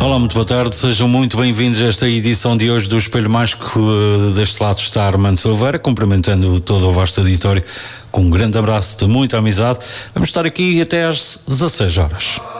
Olá, muito boa tarde, sejam muito bem-vindos a esta edição de hoje do Espelho Mágico. Deste lado está Armando Silveira, cumprimentando todo o vasto auditório com um grande abraço de muita amizade. Vamos estar aqui até às 16 horas.